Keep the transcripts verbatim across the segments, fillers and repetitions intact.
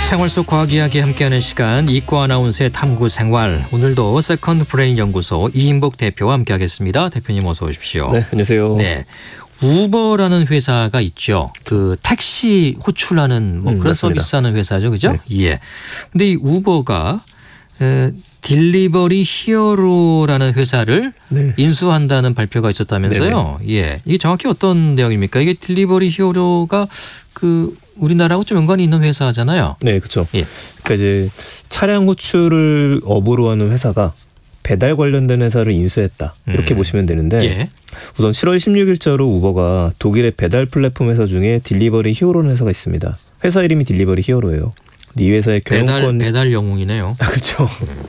생활 속 과학 이야기 함께하는 시간 이과 아나운서의 탐구 생활. 오늘도 세컨드 브레인 연구소 이인복 대표와 함께하겠습니다. 대표님 어서 오십시오. 네, 안녕하세요. 네, 우버라는 회사가 있죠. 그 택시 호출하는 뭐 음, 그런 맞습니다. 서비스하는 회사죠, 그죠? 네. 예. 근데 이 우버가 에, 딜리버리 히어로라는 회사를 네. 인수한다는 발표가 있었다면서요. 네네. 예, 이게 정확히 어떤 내용입니까? 이게 딜리버리 히어로가 그 우리나라하고 좀 연관이 있는 회사잖아요. 네, 그렇죠. 예. 그러니까 이제 차량 호출을 업으로 하는 회사가 배달 관련된 회사를 인수했다. 이렇게 음. 보시면 되는데 예. 우선 칠월 십육일자로 우버가 독일의 배달 플랫폼 회사 중에 딜리버리 히어로라는 회사가 있습니다. 회사 이름이 딜리버리 히어로예요. 근데 이 회사의 경영권 배달 배달 영웅이네요. 아, 그렇죠.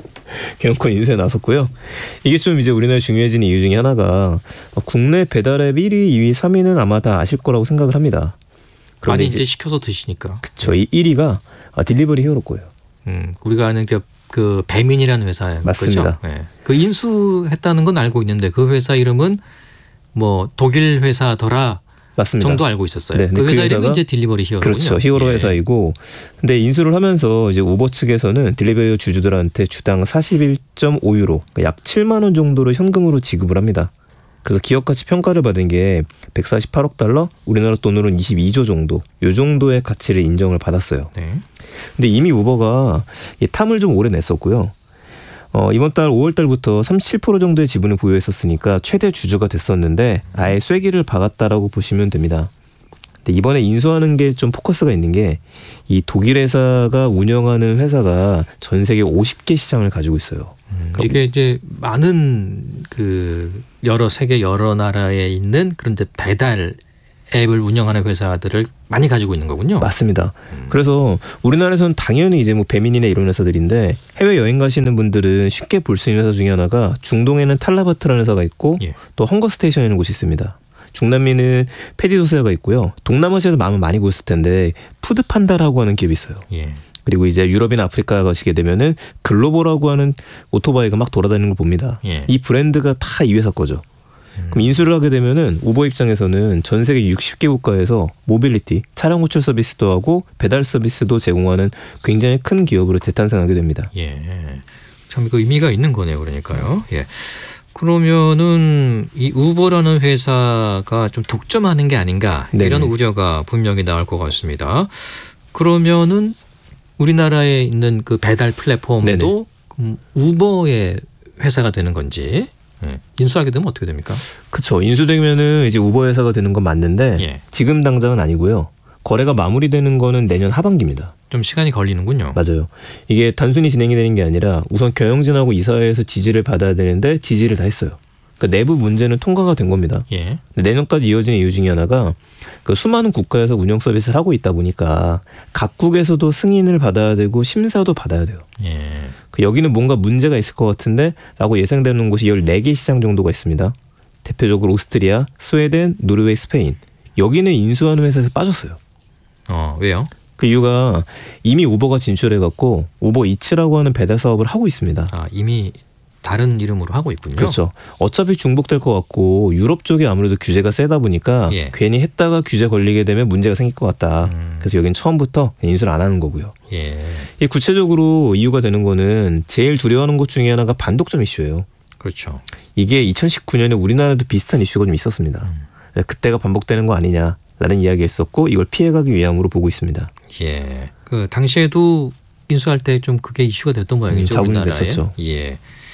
경영권 인수에 나섰고요. 이게 좀 이제 우리나라에 중요해진 이유 중에 하나가 국내 배달앱 일 위, 이 위, 삼 위는 아마 다 아실 거라고 생각을 합니다. 많이 이제, 이제 시켜서 드시니까. 그렇죠. 이 일 위가 아, 딜리버리 히어로 거예요. 음, 우리가 아는 그, 그 배민이라는 회사예요. 맞습니다. 그렇죠? 네. 그 인수했다는 건 알고 있는데 그 회사 이름은 뭐 독일 회사더라. 맞습니다. 정도 알고 있었어요. 네, 그 회사 그 이름은 이제 딜리버리 히어로군요. 그렇죠. 히어로 예. 회사이고, 근데 인수를 하면서 이제 우버 측에서는 딜리버리 주주들한테 주당 사십일 점 오 유로, 그러니까 약 칠만 원 정도를 현금으로 지급을 합니다. 그래서 기업 가치 평가를 받은 게 백사십팔억 달러, 우리나라 돈으로는 이십이조 정도, 요 정도의 가치를 인정을 받았어요. 네. 근데 이미 우버가 이 탐을 좀 오래 냈었고요. 어, 이번 달 오월 달부터 삼십칠 퍼센트 정도의 지분을 보유했었으니까 최대 주주가 됐었는데 아예 쐐기를 박았다라고 보시면 됩니다. 근데 이번에 인수하는 게 좀 포커스가 있는 게 이 독일 회사가 운영하는 회사가 전 세계 오십 개 시장을 가지고 있어요. 음, 이게 이제 많은 그 여러 세계 여러 나라에 있는 그런 이제 배달 앱을 운영하는 회사들을 많이 가지고 있는 거군요. 맞습니다. 음. 그래서 우리나라에서는 당연히 이제 뭐 배민이나 이런 회사들인데 해외 여행 가시는 분들은 쉽게 볼 수 있는 회사 중에 하나가 중동에는 탈라바트라는 회사가 있고 예. 또 헝거스테이션이라는 곳이 있습니다. 중남미는 페디도스가 있고요. 동남아시아에도 마음을 많이 보였을 텐데 푸드판다라고 하는 기업이 있어요. 예. 그리고 이제 유럽이나 아프리카 가시게 되면은 글로벌라고 하는 오토바이가 막 돌아다니는 걸 봅니다. 예. 이 브랜드가 다 이 회사 거죠. 그럼 인수를 하게 되면은 우버 입장에서는 전 세계 육십 개 국가에서 모빌리티, 차량 호출 서비스도 하고 배달 서비스도 제공하는 굉장히 큰 기업으로 재탄생하게 됩니다. 예, 참 그 의미가 있는 거네요, 그러니까요. 예. 그러면은 이 우버라는 회사가 좀 독점하는 게 아닌가 네네. 이런 우려가 분명히 나올 것 같습니다. 그러면은 우리나라에 있는 그 배달 플랫폼도 음, 우버의 회사가 되는 건지. 네. 인수하게 되면 어떻게 됩니까? 그렇죠. 인수되면은 이제 우버 회사가 되는 건 맞는데 예. 지금 당장은 아니고요. 거래가 마무리되는 거는 내년 하반기입니다. 좀 시간이 걸리는군요. 맞아요. 이게 단순히 진행이 되는 게 아니라 우선 경영진하고 이사회에서 지지를 받아야 되는데 지지를 다 했어요. 그러니까 내부 문제는 통과가 된 겁니다. 예. 내년까지 이어지는 이유 중에 하나가 그 수많은 국가에서 운영 서비스를 하고 있다 보니까 각국에서도 승인을 받아야 되고 심사도 받아야 돼요. 예. 그 여기는 뭔가 문제가 있을 것 같은데 라고 예상되는 곳이 열네 개 시장 정도가 있습니다. 대표적으로 오스트리아, 스웨덴, 노르웨이, 스페인. 여기는 인수하는 회사에서 빠졌어요. 어, 왜요? 그 이유가 이미 우버가 진출해갖고 우버 이츠라고 하는 배달 사업을 하고 있습니다. 아, 이미 다른 이름으로 하고 있군요. 그렇죠. 어차피 중복될 것 같고 유럽 쪽에 아무래도 규제가 세다 보니까 예. 괜히 했다가 규제 걸리게 되면 문제가 생길 것 같다. 음. 그래서 여기는 처음부터 인수를 안 하는 거고요. 예. 이 구체적으로 이유가 되는 거는 제일 두려워하는 것 중에 하나가 반독점 이슈예요. 그렇죠. 이게 이천십구 년에 우리나라도 비슷한 이슈가 좀 있었습니다. 음. 그때가 반복되는 거 아니냐라는 이야기했었고 이걸 피해가기 위함으로 보고 있습니다. 예. 그 당시에도 인수할 때 좀 그게 이슈가 됐던 모양이죠. 음, 우리나라에. 됐었죠. 예.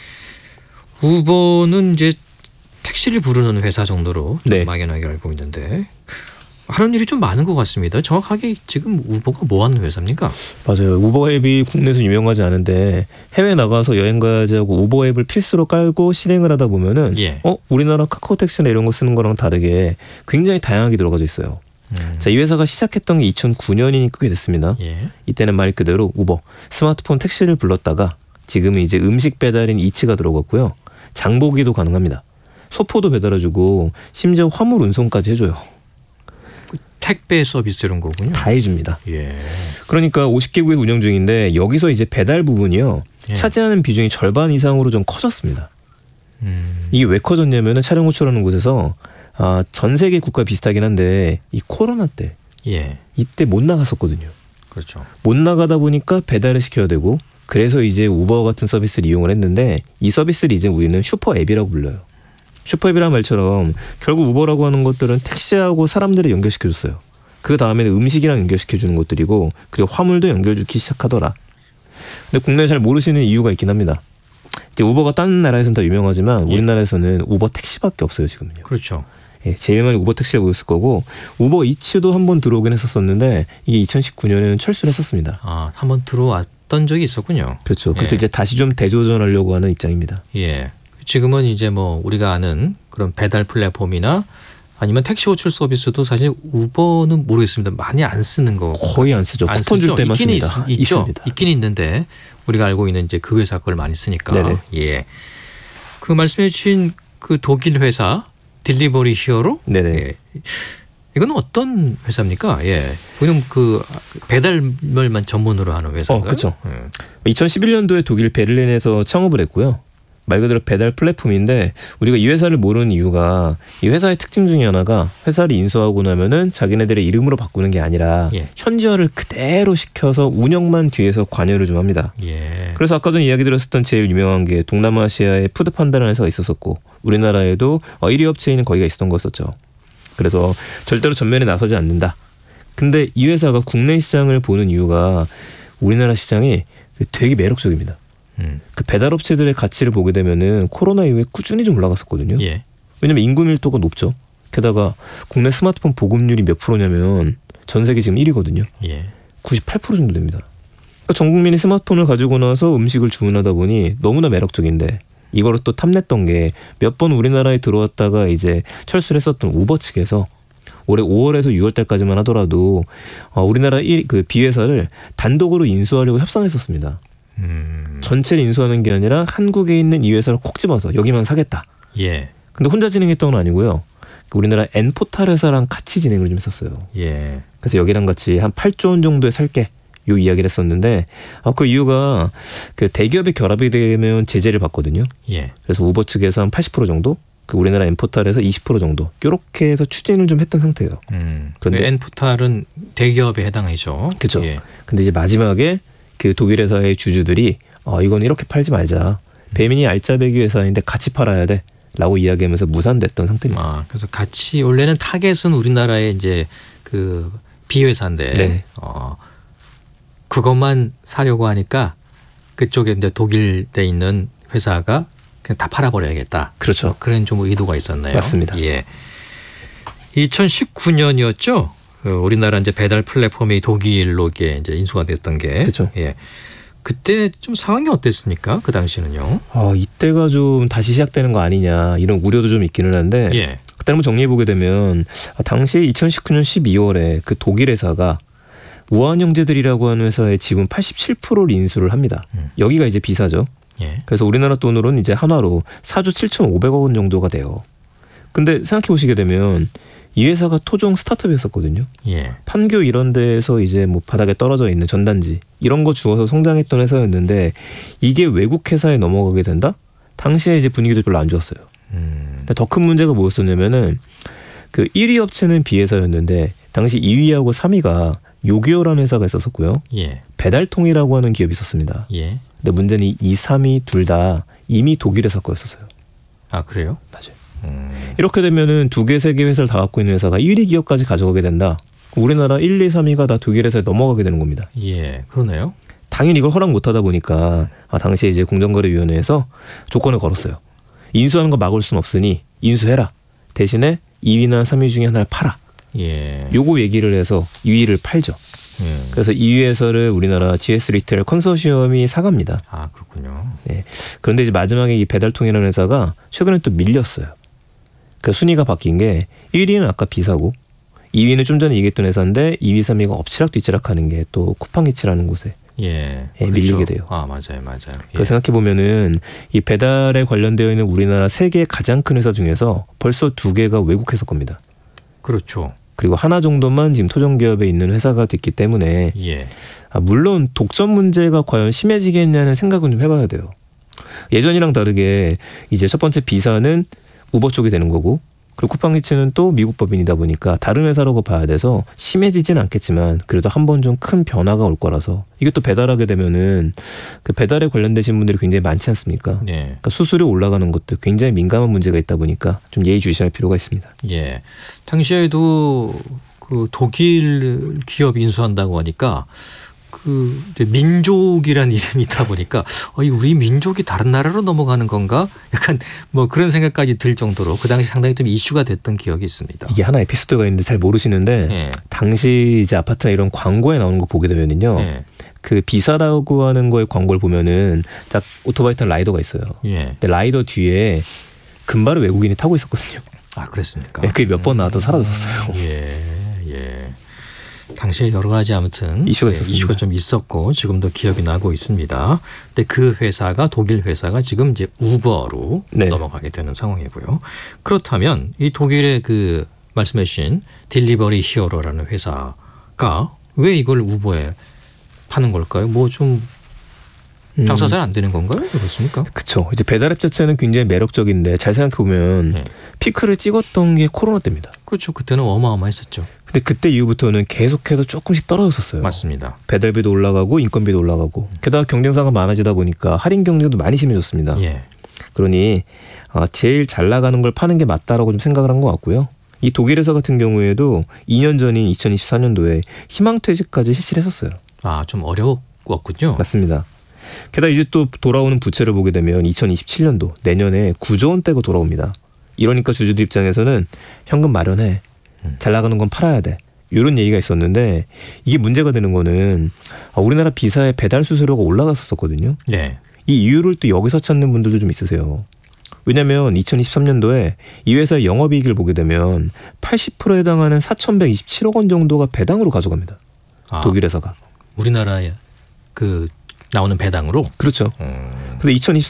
우버는 이제 택시를 부르는 회사 정도로 네. 막연하게 알고 있는데 하는 일이 좀 많은 것 같습니다. 정확하게 지금 우버가 뭐 하는 회사입니까? 맞아요. 우버 앱이 국내에서 유명하지 않은데 해외 나가서 여행 가야지 하고 우버 앱을 필수로 깔고 실행을 하다 보면은 예. 어 우리나라 카카오택시나 이런 거 쓰는 거랑 다르게 굉장히 다양하게 들어가져 있어요. 음. 자, 이 회사가 시작했던 게 이천구 년이니까 꽤 됐습니다. 예. 이때는 말 그대로 우버, 스마트폰 택시를 불렀다가 지금은 이제 음식 배달인 이츠가 들어갔고요. 장보기도 가능합니다. 소포도 배달해주고 심지어 화물 운송까지 해줘요. 택배 서비스 이런 거군요. 다 해줍니다. 예. 그러니까 오십 개국에 운영 중인데 여기서 이제 배달 부분이요. 예. 차지하는 비중이 절반 이상으로 좀 커졌습니다. 음. 이게 왜 커졌냐면은 차량 호출하는 곳에서 아, 전 세계 국가 비슷하긴 한데 이 코로나 때 예. 이때 못 나갔었거든요. 그렇죠. 못 나가다 보니까 배달을 시켜야 되고 그래서 이제 우버 같은 서비스를 이용을 했는데 이 서비스를 이제 우리는 슈퍼 앱이라고 불러요. 슈퍼 앱이란 말처럼 결국 우버라고 하는 것들은 택시하고 사람들을 연결시켜줬어요. 그 다음에는 음식이랑 연결시켜주는 것들이고 그리고 화물도 연결주기 시작하더라. 근데 국내에 잘 모르시는 이유가 있긴 합니다. 이제 우버가 다른 나라에서는 다 유명하지만 예. 우리나라에서는 우버 택시밖에 없어요 지금은요. 그렇죠. 예, 제일 많이 우버 택시가 보였을 거고 우버 이츠도 한번 들어오긴 했었었는데 이게 이천십구 년에는 철수를 했었습니다. 아, 한번 들어왔던 적이 있었군요. 그렇죠. 그래서 예. 이제 다시 좀 대조전하려고 하는 입장입니다. 예. 지금은 이제 뭐 우리가 아는 그런 배달 플랫폼이나 아니면 택시 호출 서비스도 사실 우버는 모르겠습니다. 많이 안 쓰는 거. 거의 안 쓰죠. 안 쿠폰 줄 쓰죠. 때만 있긴 씁니다. 있, 있죠. 있습니다. 있긴 있는데 우리가 알고 있는 이제 그 회사 걸 많이 쓰니까. 네네. 예. 그 말씀해 주신 그 독일 회사 딜리버리 히어로? 네네. 예. 이건 어떤 회사입니까? 예. 그럼 그 배달물만 전문으로 하는 회사인가요? 어, 그렇죠. 예. 이천십일 년도에 독일 베를린에서 창업을 했고요. 말 그대로 배달 플랫폼인데 우리가 이 회사를 모르는 이유가 이 회사의 특징 중에 하나가 회사를 인수하고 나면은 자기네들의 이름으로 바꾸는 게 아니라 예. 현지화를 그대로 시켜서 운영만 뒤에서 관여를 좀 합니다. 예. 그래서 아까 전에 이야기 드렸었던 제일 유명한 게 동남아시아의 푸드판다라는 회사가 있었었고 우리나라에도 일 위 업체인 거기가 있었던 거였었죠. 그래서 절대로 전면에 나서지 않는다. 근데 이 회사가 국내 시장을 보는 이유가 우리나라 시장이 되게 매력적입니다. 음. 그 배달업체들의 가치를 보게 되면은 코로나 이후에 꾸준히 좀 올라갔었거든요. 예. 왜냐면 인구 밀도가 높죠. 게다가 국내 스마트폰 보급률이 몇 프로냐면 전 세계 지금 일 위거든요. 예. 구십팔 퍼센트 정도 됩니다. 그러니까 전 국민이 스마트폰을 가지고 나서 음식을 주문하다 보니 너무나 매력적인데 이거를 또 탐냈던 게 몇 번 우리나라에 들어왔다가 이제 철수를 했었던 우버 측에서 올해 오월에서 유월 달까지만 하더라도 우리나라 그 B회사를 단독으로 인수하려고 협상했었습니다. 음. 전체를 인수하는 게 아니라 한국에 있는 이 회사를 콕 집어서 여기만 사겠다. 예. 근데 혼자 진행했던 건 아니고요. 우리나라 N포탈 회사랑 같이 진행을 좀 했었어요. 예. 그래서 여기랑 같이 한 팔조 원 정도에 살게 요 이야기를 했었는데 아, 그 이유가 그 대기업의 결합이 되면 제재를 받거든요. 예. 그래서 우버 측에서 한 팔십 퍼센트 정도, 그 우리나라 N포탈에서 이십 퍼센트 정도 이렇게 해서 추진을 좀 했던 상태예요. 음. 그런데 그런데 N포탈은 대기업에 해당하죠. 그렇죠. 예. 근데 이제 마지막에 그 독일 회사의 주주들이 어, 이건 이렇게 팔지 말자. 배민이 알짜배기 회사인데 같이 팔아야 돼. 라고 이야기하면서 무산됐던 상태입니다. 아, 그래서 같이 원래는 타겟은 우리나라의 이제 그 B회사인데 네. 어, 그것만 사려고 하니까 그쪽에 이제 독일에 있는 회사가 그냥 다 팔아버려야겠다. 그렇죠. 그런 좀 의도가 있었네요. 맞습니다. 예. 이천십구 년이었죠. 그 우리나라 이제 배달 플랫폼이 독일로 이게 이제 인수가 됐던 게. 그렇죠. 예. 그때 좀 상황이 어땠습니까? 그 당시는요. 아, 이때가 좀 다시 시작되는 거 아니냐 이런 우려도 좀 있기는 한데 예. 그때 한번 정리해 보게 되면 아, 당시 이천십구 년 십이월에 그 독일 회사가 우한형제들이라고 하는 회사의 지분 팔십칠 퍼센트를 인수를 합니다. 음. 여기가 이제 비사죠. 예. 그래서 우리나라 돈으로는 이제 한화로 사조 칠천오백억 원 정도가 돼요. 근데 생각해 보시게 되면 이 회사가 토종 스타트업이었었거든요. 예. 판교 이런 데에서 이제 뭐 바닥에 떨어져 있는 전단지 이런 거 주워서 성장했던 회사였는데 이게 외국 회사에 넘어가게 된다? 당시에 이제 분위기도 별로 안 좋았어요. 음. 더 큰 문제가 뭐였었냐면은 그 일 위 업체는 B회사였는데 당시 이 위하고 삼 위가 요기요라는 회사가 있었었고요. 예. 배달통이라고 하는 기업이 있었습니다. 예. 근데 문제는 이, 삼 위 둘 다 이미 독일 회사 거였었어요. 아, 그래요? 맞아요. 음. 이렇게 되면은 두 개, 세 개 회사를 다 갖고 있는 회사가 일 위 기업까지 가져가게 된다. 우리나라 일, 이, 삼 위가 다 독일 회사에 넘어가게 되는 겁니다. 예. 그러네요. 당연히 이걸 허락 못하다 보니까 아, 당시에 이제 공정거래위원회에서 조건을 걸었어요. 인수하는 거 막을 순 없으니 인수해라. 대신에 이 위나 삼 위 중에 하나를 팔아. 예. 요거 얘기를 해서 이 위를 팔죠. 예. 그래서 이 위 회사를 우리나라 지에스 리테일 컨소시엄이 사갑니다. 아, 그렇군요. 네. 그런데 이제 마지막에 이 배달통이라는 회사가 최근에 또 밀렸어요. 그 순위가 바뀐 게 일 위는 아까 B사고 이 위는 좀 전에 얘기했던 회사인데 이 위, 삼 위가 엎치락 뒤치락 하는 게 또 쿠팡이츠라는 곳에 예. 예, 밀리게 돼요. 아, 맞아요. 맞아요. 예. 그 생각해 보면은 이 배달에 관련되어 있는 우리나라 세 개 가장 큰 회사 중에서 벌써 두 개가 외국 회사 겁니다. 그렇죠. 그리고 하나 정도만 지금 토종 기업에 있는 회사가 됐기 때문에 예. 아, 물론 독점 문제가 과연 심해지겠냐는 생각은 좀 해봐야 돼요. 예전이랑 다르게 이제 첫 번째 B사는 우버 쪽이 되는 거고 그리고 쿠팡이츠는 또 미국 법인이다 보니까 다른 회사라고 봐야 돼서 심해지진 않겠지만 그래도 한 번 좀 큰 변화가 올 거라서 이게 또 배달하게 되면은 그 배달에 관련되신 분들이 굉장히 많지 않습니까? 네. 그러니까 수수료 올라가는 것도 굉장히 민감한 문제가 있다 보니까 좀 예의주시할 필요가 있습니다. 예. 당시에도 그 독일 기업 인수한다고 하니까 그 민족이라는 이름이 있다 보니까 어, 우리 민족이 다른 나라로 넘어가는 건가? 약간 뭐 그런 생각까지 들 정도로 그 당시 상당히 좀 이슈가 됐던 기억이 있습니다. 이게 하나 에피소드가 있는데 잘 모르시는데 네. 당시 이제 아파트나 이런 광고에 나오는 거 보게 되면은요. 네. 그 비사라고 하는 거의 광고를 보면은 자 오토바이 탄 라이더가 있어요. 예. 근데 라이더 뒤에 금발의 외국인이 타고 있었거든요. 아 그랬습니까? 네, 그게 몇 번 나왔다 사라졌어요. 예, 예. 당시에 여러 가지 아무튼 이슈가 예, 있었습니다. 이슈가 좀 있었고 지금도 기억이 나고 있습니다. 근데 그 회사가 독일 회사가 지금 이제 우버로 네. 넘어가게 되는 상황이고요. 그렇다면 이 독일의 그 말씀해 주신 딜리버리 히어로라는 회사가 왜 이걸 우버에 파는 걸까요? 뭐 좀 장사 잘 안 되는 건가요? 그렇습니까? 그렇죠. 이제 배달앱 자체는 굉장히 매력적인데 잘 생각해 보면 네. 피크를 찍었던 게 코로나 때입니다. 그렇죠. 그때는 어마어마했었죠. 근데 그때 이후부터는 계속해서 조금씩 떨어졌었어요. 맞습니다. 배달비도 올라가고 인건비도 올라가고 게다가 경쟁사가 많아지다 보니까 할인 경쟁도 많이 심해졌습니다. 예. 그러니 제일 잘 나가는 걸 파는 게 맞다라고 좀 생각을 한 것 같고요. 이 독일 회사 같은 경우에도 이 년 전인 이천이십사 년도에 희망퇴직까지 실시를 했었어요. 아, 좀 어려웠군요. 맞습니다. 게다가 이제 또 돌아오는 부채를 보게 되면 이천이십칠 년도 내년에 구조 원대가 돌아옵니다. 이러니까 주주들 입장에서는 현금 마련해. 잘 나가는 건 팔아야 돼. 이런 얘기가 있었는데 이게 문제가 되는 거는 우리나라 비사의 배달 수수료가 올라갔었거든요. 네. 이 이유를 또 여기서 찾는 분들도 좀 있으세요. 왜냐하면 이천이십삼 년도에 이 회사의 영업이익을 보게 되면 팔십 퍼센트에 해당하는 사천백이십칠억 원 정도가 배당으로 가져갑니다. 아, 독일 회사가. 우리나라에 그 나오는 배당으로. 그렇죠. 음. 근데 이천이십삼